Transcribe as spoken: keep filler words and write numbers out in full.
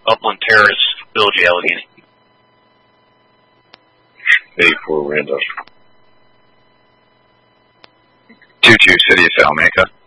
Upland Terrace, Village of Allegheny. eighty-four Randolph. two two City of Salamanca.